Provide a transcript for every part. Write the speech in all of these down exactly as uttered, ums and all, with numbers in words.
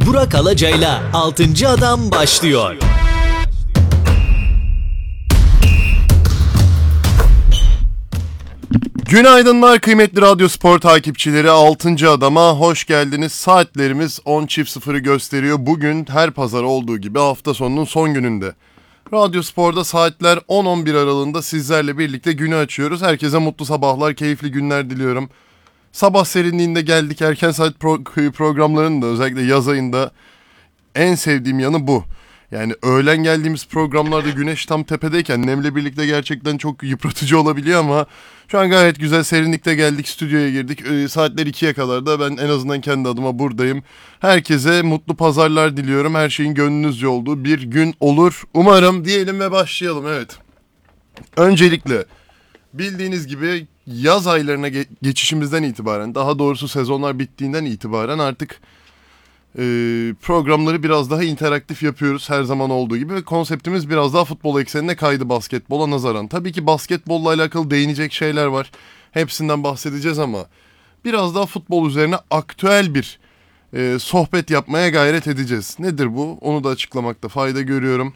Burak Alacay'la altıncı Adam başlıyor. Günaydınlar kıymetli Radyo Spor takipçileri, altıncı Adam'a hoş geldiniz. Saatlerimiz on sıfırı gösteriyor. Bugün her pazar olduğu gibi hafta sonunun son gününde. Radyo Spor'da saatler on on bir aralığında sizlerle birlikte günü açıyoruz. Herkese mutlu sabahlar, keyifli günler diliyorum. Sabah serinliğinde geldik. Erken saat pro- programlarının da özellikle yaz ayında en sevdiğim yanı bu. Yani öğlen geldiğimiz programlarda güneş tam tepedeyken nemle birlikte gerçekten çok yıpratıcı olabiliyor ama şu an gayet güzel serinlikte geldik, stüdyoya girdik. E, saatler ikiye kadar da ben en azından kendi adıma buradayım. Herkese mutlu pazarlar diliyorum. Her şeyin gönlünüzce olduğu bir gün olur umarım diyelim ve başlayalım. Evet. Öncelikle bildiğiniz gibi yaz aylarına ge- geçişimizden itibaren, daha doğrusu sezonlar bittiğinden itibaren artık e, programları biraz daha interaktif yapıyoruz her zaman olduğu gibi. Ve konseptimiz biraz daha futbol eksenine kaydı basketbola nazaran. Tabii ki basketbolla alakalı değinecek şeyler var. Hepsinden bahsedeceğiz ama biraz daha futbol üzerine aktüel bir e, sohbet yapmaya gayret edeceğiz. Nedir bu? Onu da açıklamakta fayda görüyorum.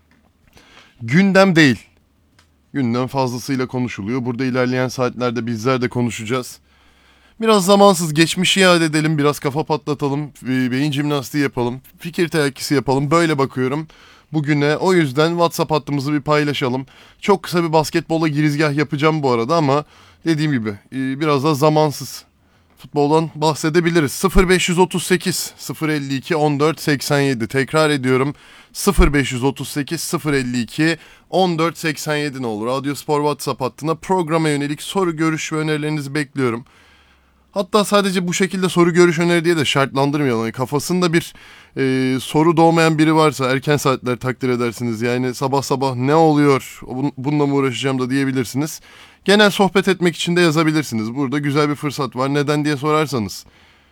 Gündem değil. Gündem fazlasıyla konuşuluyor. Burada ilerleyen saatlerde bizler de konuşacağız. Biraz zamansız geçmişi iade edelim, biraz kafa patlatalım, beyin jimnastiği yapalım, fikir telakkisi yapalım. Böyle bakıyorum bugüne. O yüzden WhatsApp hattımızı bir paylaşalım. Çok kısa bir basketbola girizgah yapacağım bu arada ama dediğim gibi biraz da zamansız futboldan bahsedebiliriz. sıfır beş otuz sekiz sıfır elli iki on dört seksen yedi, tekrar ediyorum, sıfır beş otuz sekiz sıfır elli iki on dört seksen yedi ne olur. Radyo Spor WhatsApp hattına programa yönelik soru, görüş ve önerilerinizi bekliyorum. Hatta sadece bu şekilde soru, görüş, öneri diye de şartlandırmayalım. Yani kafasında bir e, soru doğmayan biri varsa erken saatler takdir edersiniz. Yani sabah sabah ne oluyor, bununla mı uğraşacağım da diyebilirsiniz. Genel sohbet etmek için de yazabilirsiniz. Burada güzel bir fırsat var. Neden diye sorarsanız.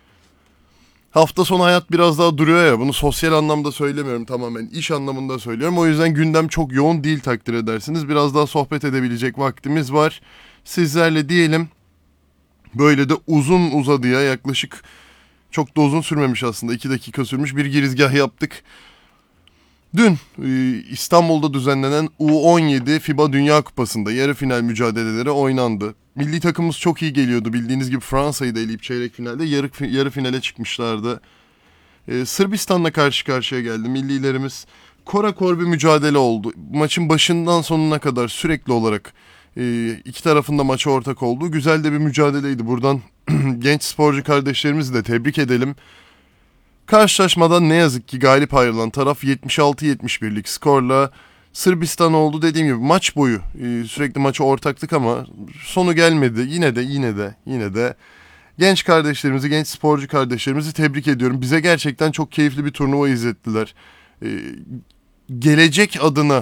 Hafta sonu hayat biraz daha duruyor ya. Bunu sosyal anlamda söylemiyorum, tamamen iş anlamında söylüyorum. O yüzden gündem çok yoğun değil, takdir edersiniz. Biraz daha sohbet edebilecek vaktimiz var sizlerle diyelim. Böyle de uzun uzadıya, yaklaşık çok da uzun sürmemiş aslında, iki dakika sürmüş bir girizgah yaptık. Dün İstanbul'da düzenlenen U on yedi FIBA Dünya Kupası'nda yarı final mücadeleleri oynandı. Milli takımımız çok iyi geliyordu. Bildiğiniz gibi Fransa'yı da eleyip çeyrek finalde yarı, yarı finale çıkmışlardı. Ee, Sırbistan'la karşı karşıya geldi. Millilerimiz korakor bir mücadele oldu. Maçın başından sonuna kadar sürekli olarak e, iki tarafın da maça ortak olduğu güzel de bir mücadeleydi. Buradan genç sporcu kardeşlerimizi de tebrik edelim. Karşılaşmadan ne yazık ki galip ayrılan taraf yetmiş altı yetmiş birlik skorla Sırbistan oldu. Dediğim gibi maç boyu e, sürekli maça ortaktık ama sonu gelmedi. Yine de yine de yine de genç kardeşlerimizi, genç sporcu kardeşlerimizi tebrik ediyorum. Bize gerçekten çok keyifli bir turnuva izlettiler. E, gelecek adına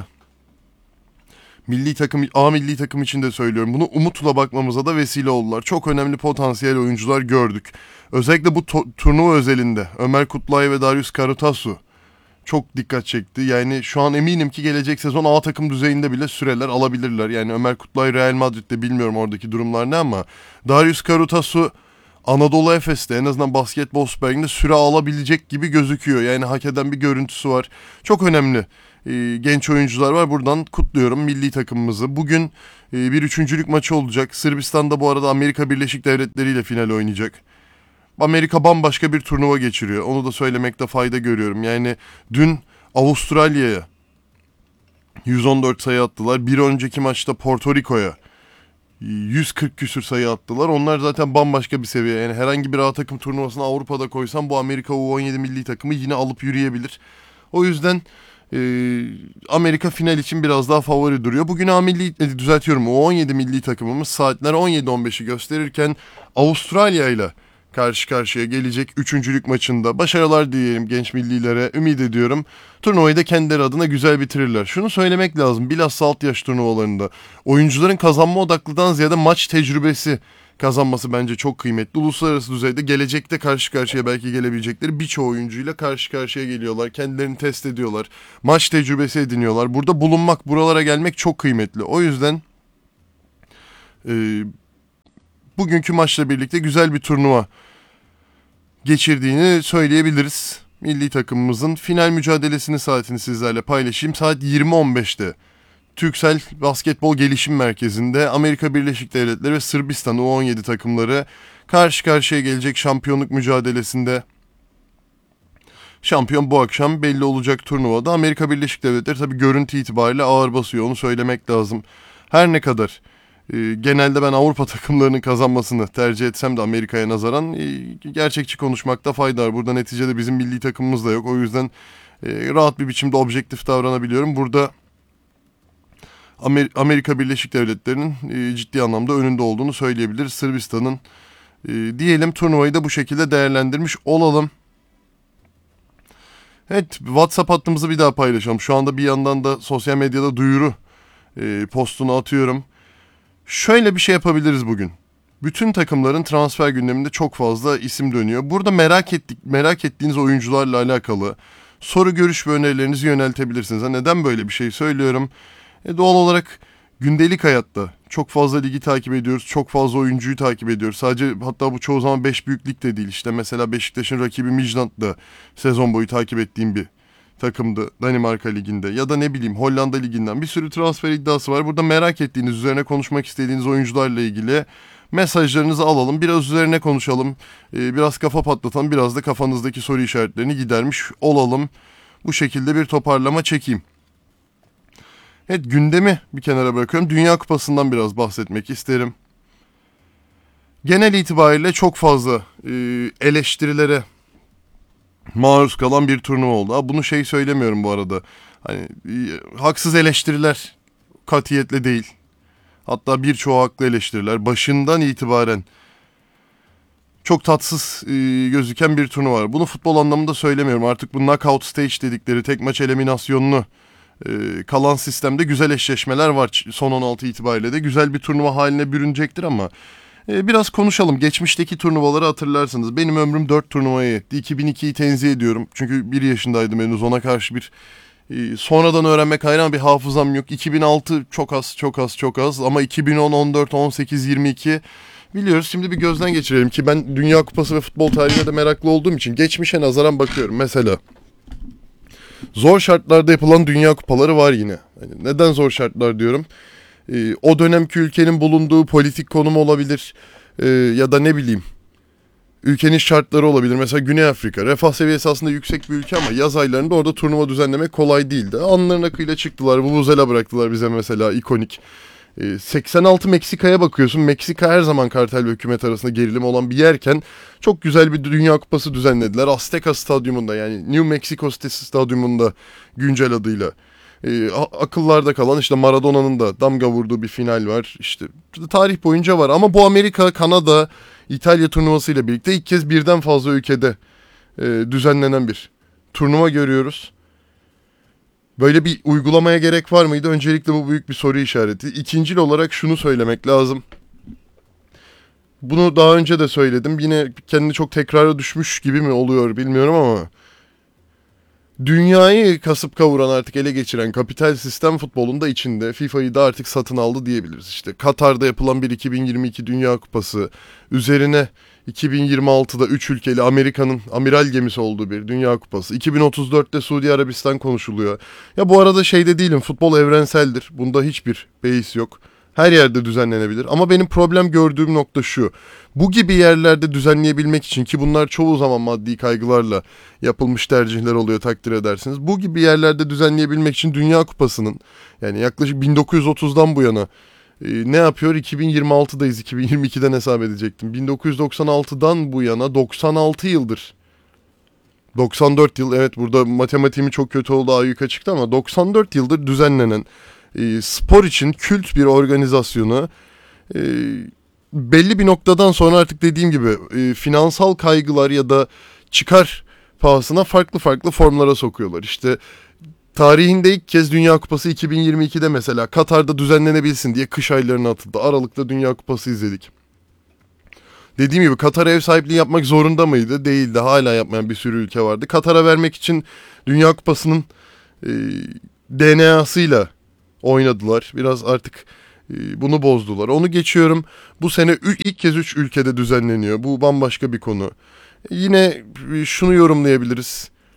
milli takım, A milli takım için de söylüyorum, bunu umutla bakmamıza da vesile oldular. Çok önemli potansiyel oyuncular gördük. Özellikle bu to- turnuva özelinde Ömer Kutlay ve Darius Karutasu çok dikkat çekti. Yani şu an eminim ki gelecek sezon A takım düzeyinde bile süreler alabilirler. Yani Ömer Kutlay Real Madrid'de, bilmiyorum oradaki durumlar ne ama Darius Karutasu Anadolu Efes'te, en azından basketbol süperliginde süre alabilecek gibi gözüküyor. Yani hak eden bir görüntüsü var. Çok önemli e, genç oyuncular var. Buradan kutluyorum milli takımımızı. Bugün e, bir üçüncülük maçı olacak. Sırbistan'da bu arada Amerika Birleşik Devletleri ile final oynayacak. Amerika bambaşka bir turnuva geçiriyor. Onu da söylemekte fayda görüyorum. Yani dün Avustralya'ya yüz on dört sayı attılar. Bir önceki maçta Porto Rico'ya yüz kırk küsür sayı attılar. Onlar zaten bambaşka bir seviye. Yani herhangi bir A takım turnuvasını Avrupa'da koysam bu Amerika U on yedi milli takımı yine alıp yürüyebilir. O yüzden e, Amerika final için biraz daha favori duruyor. Bugün A milli, e, düzeltiyorum, U on yedi milli takımımız saatler on yedi on beşi gösterirken Avustralya ile karşı karşıya gelecek üçüncülük maçında. Başarılar dileyelim genç millilere, ümit ediyorum turnuvayı da kendileri adına güzel bitirirler. Şunu söylemek lazım, bilhassa alt yaş turnuvalarında oyuncuların kazanma odaklıdan ziyade maç tecrübesi kazanması bence çok kıymetli. Uluslararası düzeyde gelecekte karşı karşıya belki gelebilecekleri birçok oyuncuyla karşı karşıya geliyorlar. Kendilerini test ediyorlar. Maç tecrübesi ediniyorlar. Burada bulunmak, buralara gelmek çok kıymetli. O yüzden e, bugünkü maçla birlikte güzel bir turnuva geçirdiğini söyleyebiliriz. milli takımımızın final mücadelesini saatini sizlerle paylaşayım. Saat yirmi on beşte Türksel Basketbol Gelişim Merkezi'nde Amerika Birleşik Devletleri ve Sırbistan U on yedi takımları karşı karşıya gelecek şampiyonluk mücadelesinde. Şampiyon bu akşam belli olacak turnuvada. Amerika Birleşik Devletleri tabii görüntü itibariyle ağır basıyor, onu söylemek lazım. Her ne kadar e, genelde ben Avrupa takımlarının kazanmasını tercih etsem de Amerika'ya nazaran e, gerçekçi konuşmakta fayda var. Burada neticede bizim milli takımımız da yok. O yüzden e, rahat bir biçimde objektif davranabiliyorum. Burada Amer- Amerika Birleşik Devletleri'nin e, ciddi anlamda önünde olduğunu söyleyebiliriz. Sırbistan'ın e, diyelim turnuvayı da bu şekilde değerlendirmiş olalım. Evet, WhatsApp hattımızı bir daha paylaşalım. Şu anda bir yandan da sosyal medyada duyuru e, postunu atıyorum. Şöyle bir şey yapabiliriz bugün. Bütün takımların transfer gündeminde çok fazla isim dönüyor. Burada merak ettik, merak ettiğiniz oyuncularla alakalı soru, görüş ve önerilerinizi yöneltebilirsiniz. Ha, neden böyle bir şey söylüyorum? E, doğal olarak gündelik hayatta çok fazla ligi takip ediyoruz. Çok fazla oyuncuyu takip ediyoruz. Sadece, hatta bu çoğu zaman beş büyük lig de değil. İşte mesela Beşiktaş'ın rakibi Midtjylland da sezon boyu takip ettiğim bir takımdı Danimarka Ligi'nde. Ya da ne bileyim Hollanda Ligi'nden bir sürü transfer iddiası var. Burada merak ettiğiniz, üzerine konuşmak istediğiniz oyuncularla ilgili mesajlarınızı alalım. Biraz üzerine konuşalım. E, biraz kafa patlatalım. Biraz da kafanızdaki soru işaretlerini gidermiş olalım. Bu şekilde bir toparlama çekeyim. Evet, gündemi bir kenara bırakıyorum. Dünya Kupası'ndan biraz bahsetmek isterim. Genel itibariyle çok fazla e, eleştirilere maruz kalan bir turnuva oldu. Ha, bunu şey söylemiyorum bu arada. Hani e, haksız eleştiriler katiyetle değil. Hatta birçoğu haklı eleştiriler. Başından itibaren çok tatsız e, gözüken bir turnuva var. Bunu futbol anlamında söylemiyorum. Artık bu knockout stage dedikleri tek maç eliminasyonunu Ee, kalan sistemde güzel eşleşmeler var. Son on altı itibariyle de güzel bir turnuva haline bürünecektir ama e, biraz konuşalım. Geçmişteki turnuvaları hatırlarsınız. Benim ömrüm dört turnuvayı, iki bin ikiyi tenzih ediyorum. Çünkü bir yaşındaydım henüz, ona karşı bir e, sonradan öğrenmek hayran bir hafızam yok. iki bin altı çok az, çok az, çok az ama iki bin on, on dört, on sekiz, yirmi iki biliyoruz. Şimdi bir gözden geçirelim ki ben Dünya Kupası ve futbol tarihine de meraklı olduğum için geçmişe nazaran bakıyorum. Mesela zor şartlarda yapılan dünya kupaları var yine. Yani neden zor şartlar diyorum? Ee, o dönemki ülkenin bulunduğu politik konumu olabilir. Ee, ya da ne bileyim, ülkenin şartları olabilir. Mesela Güney Afrika. Refah seviyesi aslında yüksek bir ülke ama yaz aylarında orada turnuva düzenlemek kolay değildi. Anların akıyla çıktılar. Vuvuzela bıraktılar bize mesela, ikonik. seksen altı Meksika'ya bakıyorsun. Meksika her zaman kartel ve hükümet arasında gerilim olan bir yerken çok güzel bir Dünya Kupası düzenlediler. Azteca Stadyumunda, yani New Mexico Stadyumunda güncel adıyla. E, akıllarda kalan işte Maradona'nın da damga vurduğu bir final var. İşte tarih boyunca var ama bu Amerika, Kanada, İtalya turnuvası ile birlikte ilk kez birden fazla ülkede e, düzenlenen bir turnuva görüyoruz. Böyle bir uygulamaya gerek var mıydı? Öncelikle bu büyük bir soru işareti. İkincil olarak şunu söylemek lazım. Bunu daha önce de söyledim. Yine kendini çok tekrara düşmüş gibi mi oluyor bilmiyorum ama dünyayı kasıp kavuran, artık ele geçiren kapital sistem futbolun da içinde. FIFA'yı da artık satın aldı diyebiliriz. İşte Katar'da yapılan bir iki bin yirmi iki Dünya Kupası, üzerine iki bin yirmi altıda üç ülkeli Amerika'nın amiral gemisi olduğu bir Dünya Kupası. iki bin otuz dörtte Suudi Arabistan konuşuluyor. Ya bu arada şeyde değilim, futbol evrenseldir. Bunda hiçbir beis yok. Her yerde düzenlenebilir. Ama benim problem gördüğüm nokta şu. Bu gibi yerlerde düzenleyebilmek için, ki bunlar çoğu zaman maddi kaygılarla yapılmış tercihler oluyor, takdir edersiniz. Bu gibi yerlerde düzenleyebilmek için Dünya Kupası'nın, yani yaklaşık bin dokuz yüz otuzdan bu yana e, ne yapıyor? iki bin yirmi altıdayız. iki bin yirmi ikiden hesap edecektim. bin dokuz yüz doksan altıdan bu yana doksan altı yıldır. doksan dört yıl, evet burada matematiğim çok kötü oldu, ayyuka çıktı ama doksan dört yıldır düzenlenen e, spor için kült bir organizasyonu e, belli bir noktadan sonra artık dediğim gibi e, finansal kaygılar ya da çıkar pahasına farklı farklı formlara sokuyorlar. İşte tarihinde ilk kez Dünya Kupası iki bin yirmi ikide mesela Katar'da düzenlenebilsin diye kış aylarına atıldı. Aralık'ta Dünya Kupası izledik. Dediğim gibi Katar ev sahipliği yapmak zorunda mıydı? Değildi. Hala yapmayan bir sürü ülke vardı. Katar'a vermek için Dünya Kupası'nın e, D N A'sıyla oynadılar. Biraz artık e, bunu bozdular. Onu geçiyorum. Bu sene üç, ilk kez üç ülkede düzenleniyor. Bu bambaşka bir konu. E, yine şunu yorumlayabiliriz.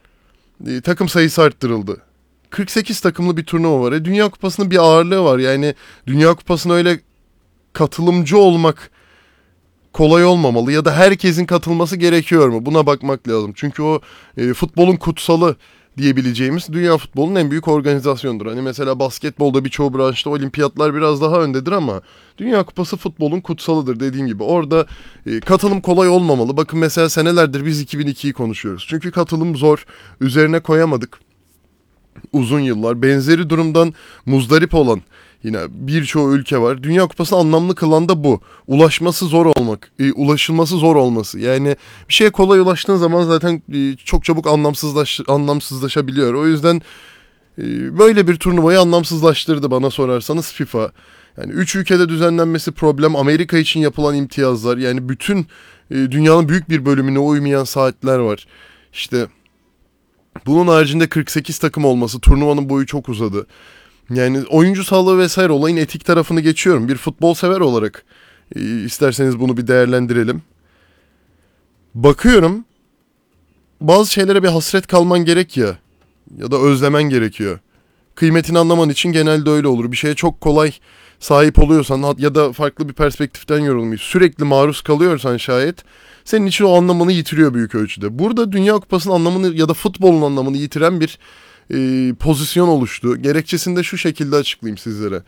e, takım sayısı arttırıldı. kırk sekiz takımlı bir turnuva var. E, Dünya Kupası'nın bir ağırlığı var. Yani Dünya Kupası'na öyle katılımcı olmak kolay olmamalı ya da herkesin katılması gerekiyor mu? Buna bakmak lazım. Çünkü o e, futbolun kutsalı diyebileceğimiz dünya futbolunun en büyük organizasyonudur. Hani mesela basketbolda birçoğu branşta olimpiyatlar biraz daha öndedir ama Dünya Kupası futbolun kutsalıdır dediğim gibi. Orada e, katılım kolay olmamalı. Bakın mesela senelerdir biz iki bin ikiyi konuşuyoruz. Çünkü katılım zor. Üzerine koyamadık. Uzun yıllar benzeri durumdan muzdarip olan yine birçoğu ülke var. Dünya Kupası'nı anlamlı kılan da bu. Ulaşması zor olmak, e, ulaşılması zor olması. Yani bir şeye kolay ulaştığın zaman zaten e, çok çabuk anlamsızlaş, anlamsızlaşabiliyor. O yüzden e, böyle bir turnuvayı anlamsızlaştırdı bana sorarsanız FIFA. Yani üç ülkede düzenlenmesi problem, Amerika için yapılan imtiyazlar. Yani bütün e, dünyanın büyük bir bölümüne uymayan saatler var. İşte bunun haricinde kırk sekiz takım olması, turnuvanın boyu çok uzadı. Yani oyuncu sağlığı vesaire olayın etik tarafını geçiyorum. Bir futbol sever olarak e, isterseniz bunu bir değerlendirelim. Bakıyorum bazı şeylere bir hasret kalman gerek ya ya da özlemen gerekiyor. Kıymetini anlaman için genelde öyle olur. Bir şeye çok kolay sahip oluyorsan ya da farklı bir perspektiften yorulmuş sürekli maruz kalıyorsan şayet senin için o anlamını yitiriyor büyük ölçüde. Burada Dünya Kupası'nın anlamını ya da futbolun anlamını yitiren bir e, pozisyon oluştu. Gerekçesini de şu şekilde açıklayayım sizlere.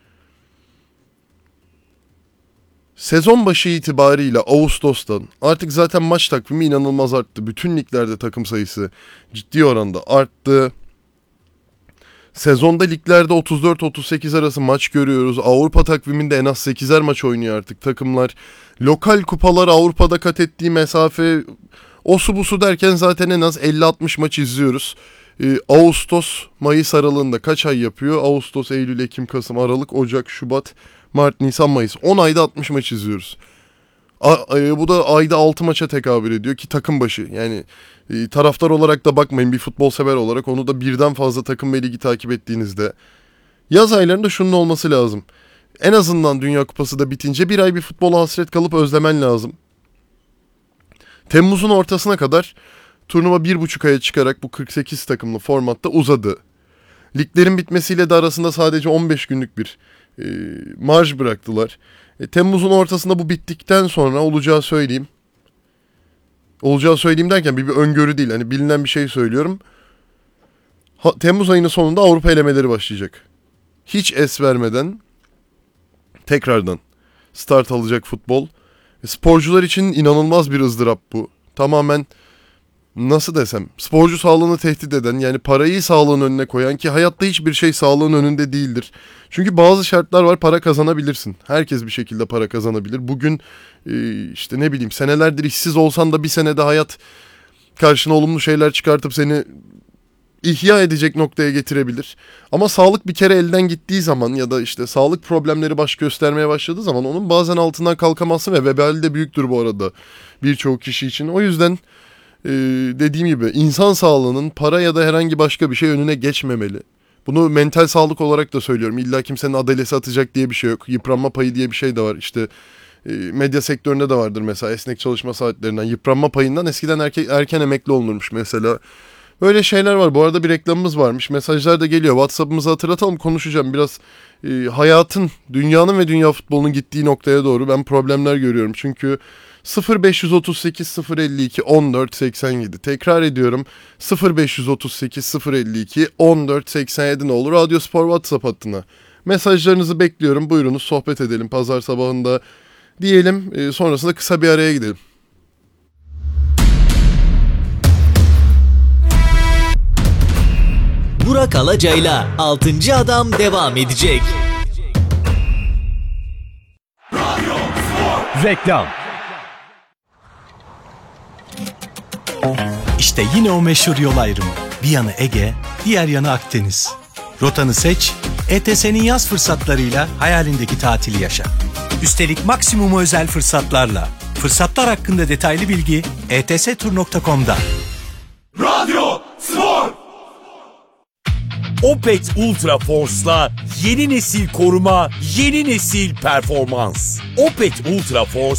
Sezon başı itibariyle Ağustos'tan artık zaten maç takvimi inanılmaz arttı. Bütün liglerde takım sayısı ciddi oranda arttı. Sezonda liglerde otuz dört otuz sekiz arası maç görüyoruz. Avrupa takviminde en az sekizer maç oynuyor artık takımlar. Lokal kupalar Avrupa'da kat ettiği mesafe o su bu su derken zaten en az elli altmış maç izliyoruz. Ee, Ağustos, Mayıs aralığında kaç ay yapıyor? Ağustos, Eylül, Ekim, Kasım, Aralık, Ocak, Şubat, Mart, Nisan, Mayıs. on ayda altmış maç izliyoruz. A- e, bu da ayda altı maça tekabül ediyor ki takım başı. Yani e, taraftar olarak da bakmayın, bir futbol sever olarak onu da birden fazla takım ve ligi takip ettiğinizde. Yaz aylarında şunun olması lazım. En azından Dünya Kupası da bitince bir ay bir futbola hasret kalıp özlemen lazım. Temmuz'un ortasına kadar turnuva bir buçuk aya çıkarak bu kırk sekiz takımlı formatta uzadı. Liglerin bitmesiyle de arasında sadece on beş günlük bir e, marj bıraktılar. E, Temmuz'un ortasında bu bittikten sonra olacağı söyleyeyim. Olacağı söyleyeyim derken bir, bir öngörü değil. Hani bilinen bir şey söylüyorum. Ha, Temmuz ayının sonunda Avrupa elemeleri başlayacak. Hiç es vermeden tekrardan start alacak futbol. E, sporcular için inanılmaz bir ızdırap bu. Tamamen nasıl desem, sporcu sağlığını tehdit eden, yani parayı sağlığın önüne koyan, ki hayatta hiçbir şey sağlığın önünde değildir. Çünkü bazı şartlar var, para kazanabilirsin. Herkes bir şekilde para kazanabilir. Bugün e, işte ne bileyim senelerdir işsiz olsan da bir senede hayat karşına olumlu şeyler çıkartıp seni ihya edecek noktaya getirebilir. Ama sağlık bir kere elden gittiği zaman ya da işte sağlık problemleri baş göstermeye başladığı zaman onun bazen altından kalkamazsın ve vebali de büyüktür bu arada birçok kişi için. O yüzden Ee, dediğim gibi insan sağlığının para ya da herhangi başka bir şey önüne geçmemeli. Bunu mental sağlık olarak da söylüyorum. İlla kimsenin adalesi atacak diye bir şey yok. Yıpranma payı diye bir şey de var. İşte e, medya sektöründe de vardır mesela, esnek çalışma saatlerinden. Yıpranma payından eskiden erke, erken emekli olunurmuş mesela. Böyle şeyler var. Bu arada bir reklamımız varmış. Mesajlar da geliyor. WhatsApp'ımızı hatırlatalım, konuşacağım. Biraz e, hayatın, dünyanın ve dünya futbolunun gittiği noktaya doğru ben problemler görüyorum. Çünkü sıfır beş otuz sekiz sıfır elli iki on dört seksen yedi. Tekrar ediyorum. sıfır beş otuz sekiz sıfır elli iki on dört seksen yedi ne olur? Radyo Spor WhatsApp hattına. Mesajlarınızı bekliyorum. Buyurunuz, sohbet edelim pazar sabahında diyelim. E, sonrasında kısa bir araya gidelim. Burak Alacay'la altıncı Adam devam edecek. Reklam. İşte yine o meşhur yol ayrımı. Bir yanı Ege, diğer yanı Akdeniz. Rotanı seç, E T S'nin yaz fırsatlarıyla hayalindeki tatili yaşa. Üstelik maksimum özel fırsatlarla. Fırsatlar hakkında detaylı bilgi e t s tur nokta com'da. Radyo Spor. Opet Ultra Force'la yeni nesil koruma, yeni nesil performans. Opet Ultra Force